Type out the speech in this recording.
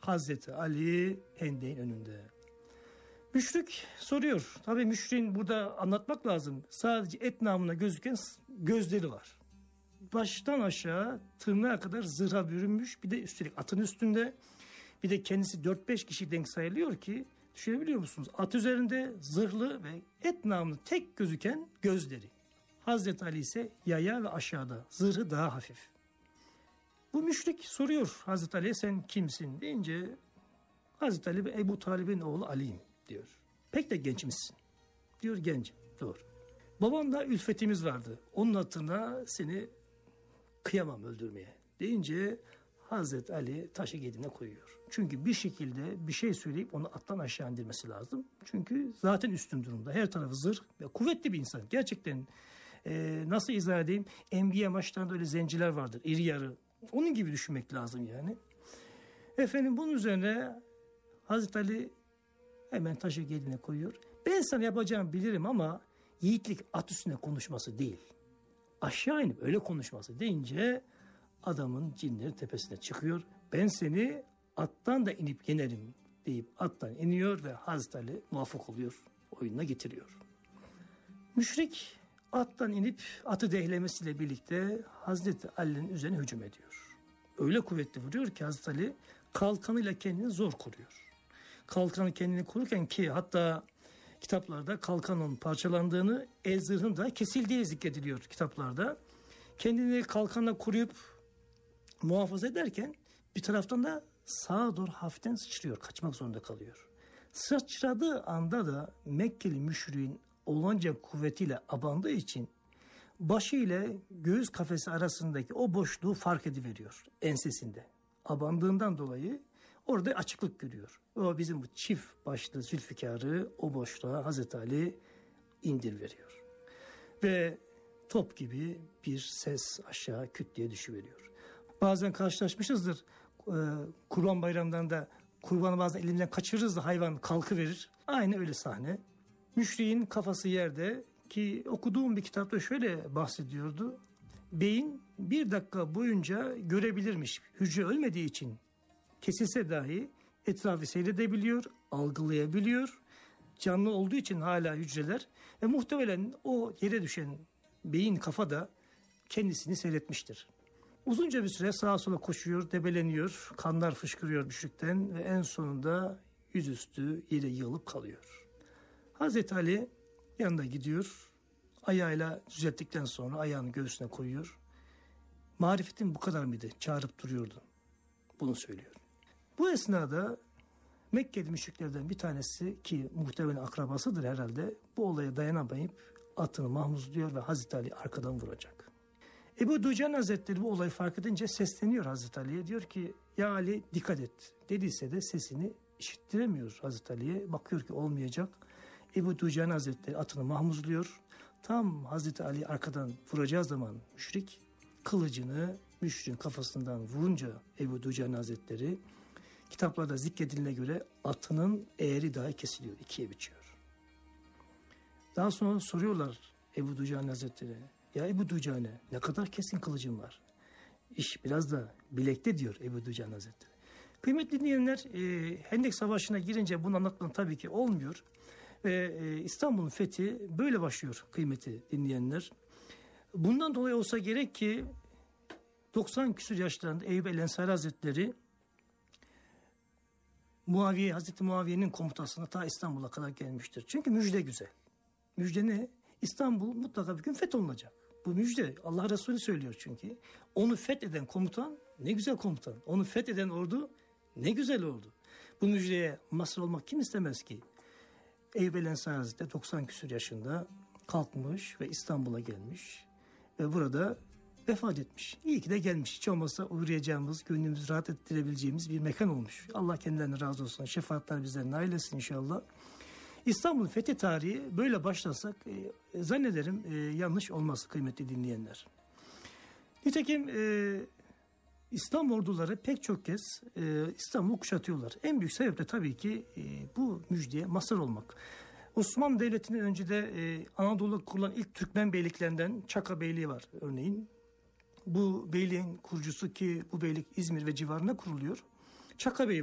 Hazreti Ali Hendek'in önünde. Müşrik soruyor. Tabii müşriğin burada anlatmak lazım. Sadece et namına gözüken gözleri var. Baştan aşağı tırnağa kadar zırha bürünmüş. Bir de üstelik atın üstünde. Bir de kendisi 4-5 kişi denk sayılıyor ki düşünebiliyor musunuz? At üzerinde zırhlı ve et namına tek gözüken gözleri. Hazreti Ali ise yaya ve aşağıda. Zırhı daha hafif. Bu müşrik soruyor Hazreti Ali'ye sen kimsin deyince Hazreti Ali Ebu Talib'in oğlu Ali'yim diyor. Pek de gençmişsin. Diyor gencim. Doğru. Babanla ülfetimiz vardı. Onun hatırına seni kıyamam öldürmeye deyince Hazreti Ali taşı gedine koyuyor. Çünkü bir şekilde bir şey söyleyip onu attan aşağı indirmesi lazım. Çünkü zaten üstün durumda. Her tarafı zırh ve kuvvetli bir insan. Gerçekten nasıl izah edeyim? Enbiya maçlarında öyle zenciler vardır. İri yarı. Onun gibi düşünmek lazım yani. Efendim bunun üzerine Hazreti Ali hemen taşı gedine koyuyor. Ben sana yapacağımı bilirim ama yiğitlik at üstünde konuşması değil. Aşağı inip öyle konuşması deyince adamın cinleri tepesine çıkıyor. Ben seni attan da inip yenerim deyip attan iniyor ve Hazreti Ali muvaffak oluyor. Oyununa getiriyor. Müşrik attan inip atı dehlemesiyle birlikte Hazreti Ali'nin üzerine hücum ediyor. Öyle kuvvetli vuruyor ki Hazreti Ali kalkanıyla kendini zor koruyor. Kalkanı kendini korurken ki hatta kitaplarda kalkanın parçalandığını, el zırhın da kesildiği zikrediliyor kitaplarda. Kendini kalkanla koruyup muhafaza ederken bir taraftan da sağa doğru hafiften sıçrıyor. Kaçmak zorunda kalıyor. Sıçradığı anda da Mekkeli müşriğin olanca kuvvetiyle abandığı için başı ile göğüs kafesi arasındaki o boşluğu fark ediveriyor ensesinde. Abandığından dolayı orada açıklık görüyor. O bizim bu çift başlı Zülfikar'ı o boşluğa Hazreti Ali indirveriyor. Ve top gibi bir ses aşağı küt diye düşüveriyor. Bazen karşılaşmışızdır. Kurban Bayramı'ndan da kurbanı bazen elimden kaçırırız da hayvan kalkıverir. Aynı öyle sahne. Müşriğin kafası yerde ki okuduğum bir kitapta şöyle bahsediyordu. Beyin 1 dakika boyunca görebilirmiş. Hücre ölmediği için kesilse dahi etrafı seyredebiliyor, algılayabiliyor. Canlı olduğu için hala hücreler ve muhtemelen o yere düşen beyin kafa da kendisini seyretmiştir. Uzunca bir süre sağa sola koşuyor, debeleniyor, kanlar fışkırıyor müşrikten ve en sonunda yüzüstü yere yığılıp kalıyor. Hazreti Ali yanına gidiyor, ayağıyla düzelttikten sonra ayağını göğsüne koyuyor. Marifetin bu kadar mıydı? Çağırıp duruyordu. Bunu söylüyor. Bu esnada Mekkeli müşriklerden bir tanesi ki muhtemelen akrabasıdır herhalde bu olaya dayanamayıp atını mahmuzluyor ve Hazreti Ali arkadan vuracak. Ebu Ducan Hazretleri bu olayı fark edince sesleniyor Hazreti Ali'ye. Diyor ki ya Ali dikkat et. Dediyse de sesini işittiremiyor Hazreti Ali'ye. Bakıyor ki olmayacak. Ebu Ducan Hazretleri atını mahmuzluyor. Tam Hazreti Ali arkadan vuracağı zaman müşrik kılıcını müşriğin kafasından vurunca Ebu Ducan Hazretleri kitaplarda zikredildiğine göre atının eğri dahi kesiliyor, 2'ye biçiyor. Daha sonra soruyorlar Ebu Ducan Hazretleri. Ya Ebu Ducan'e ne kadar kesin kılıcın var? İş biraz da bilekte diyor Ebu Ducan Hazretleri. Kıymetli dinleyenler Hendek Savaşı'na girince bunu anlatmak tabii ki olmuyor. Ve İstanbul'un fethi böyle başlıyor kıymeti dinleyenler. Bundan dolayı olsa gerek ki 90 küsur yaşlarında Eyyub el-Ensari Hazretleri Hazreti Muaviye'nin komutasına ta İstanbul'a kadar gelmiştir. Çünkü müjde güzel. Müjde ne? İstanbul mutlaka bir gün fetholunacak. Bu müjde Allah Resulü söylüyor çünkü. Onu fetheden komutan ne güzel komutan. Onu fetheden ordu ne güzel ordu. Bu müjdeye mazhar olmak kim istemez ki? Eyyub el-Ensari Hazretleri 90 küsur yaşında kalkmış ve İstanbul'a gelmiş. Ve burada vefat etmiş. İyi ki de gelmiş. Hiç olmazsa uğrayacağımız, gönlümüzü rahat ettirebileceğimiz bir mekan olmuş. Allah kendilerine razı olsun. Şefaatler bizden nail etsin inşallah. İstanbul fethi tarihi böyle başlasak zannederim yanlış olmaz kıymetli dinleyenler. Nitekim İslam orduları pek çok kez İstanbul'u kuşatıyorlar. En büyük sebep de tabii ki bu müjdeye mazhar olmak. Osmanlı Devleti'nin önce de Anadolu'da kurulan ilk Türkmen beyliklerinden Çaka Beyliği var örneğin. Bu beyliğin kurucusu ki bu beylik İzmir ve civarında kuruluyor. Çaka Bey